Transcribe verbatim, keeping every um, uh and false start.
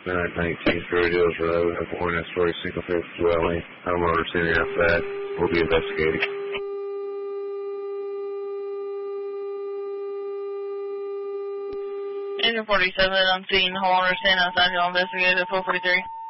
nine nineteen Druid Hills Road, a four-story single-family dwelling. Homeowner sending out that. We'll be investigating. Engine forty-seven, unseen. Homeowner sending outside. You'll investigate at four forty-three.